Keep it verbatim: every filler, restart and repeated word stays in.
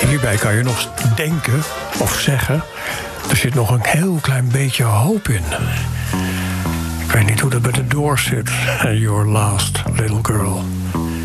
hierbij kan je nog denken of zeggen, er zit nog een heel klein beetje hoop in. Ik weet niet hoe dat bij de Doors zit. Your last little girl.